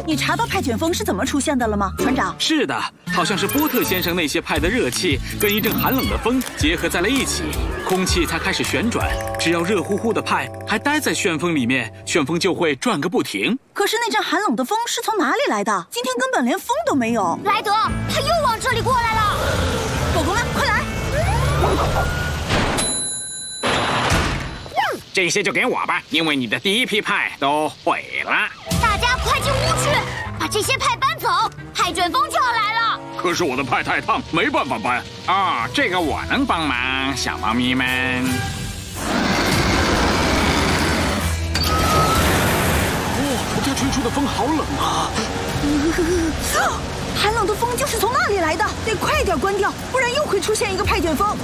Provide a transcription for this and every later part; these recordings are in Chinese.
你查到派卷风是怎么出现的了吗，船长？ 是的，好像是波特先生那些派的热气跟一阵寒冷的风结合在了一起，空气才开始旋转。只要热乎乎的派还待在旋风里面，旋风就会转个不停。 可是那阵寒冷的风是从哪里来的？今天根本连风都没有。 莱德，他又往这里过来了！ 狗狗们，快来！ 这些就给我吧，因为你的第一批派都毁了。 大家快进屋去，把这些派搬走，派卷风就要来了。 可是我的派太烫，没办法搬。 哦，这个我能帮忙，小猫咪们。 它吹出的风好冷啊！ 寒冷的风就是从那里来的，得快点关掉，不然又会出现一个派卷风。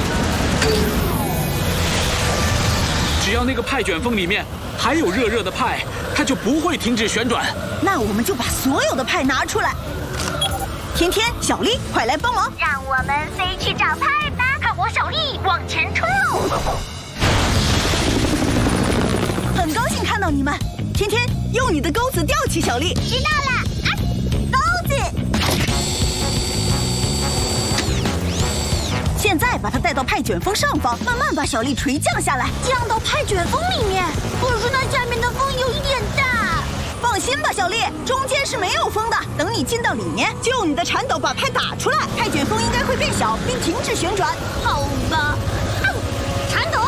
只要那个派卷风里面还有热热的派，它就不会停止旋转。 那我们就把所有的派拿出来。天天、小丽，快来帮忙！ 让我们飞去找派吧！看我小丽往前冲！ 很高兴看到你们。天天，用你的钩子吊起小丽。 知道了，啊，钩子。 现在把它带到派卷风上方，慢慢把小丽垂降下来， 降到派卷风里面。可是那下面的风有一点大。 放心吧，小丽，中间是没有风的。等你进到里面，就用你的铲斗把派打出来，派卷风应该会变小并停止旋转。 好吧，铲斗。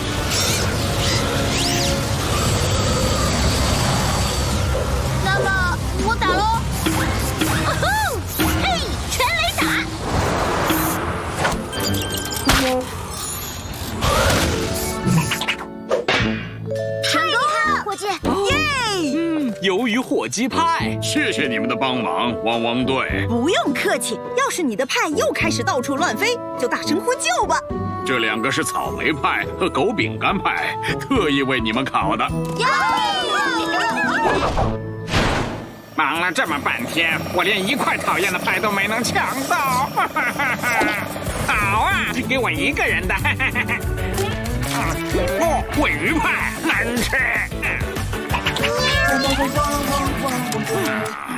那么我打喽。嘿，全雷打。太厉害了，伙计！ 耶！ 鱿鱼火鸡派， 谢谢你们的帮忙，汪汪队。 不用客气，要是你的派又开始到处乱飞，就大声呼救吧。 这两个是草莓派和狗饼干派，特意为你们烤的。 忙了这么半天，我连一块讨厌的派都没能抢到。好啊，给我一个人的。哦，尾鱼派难吃。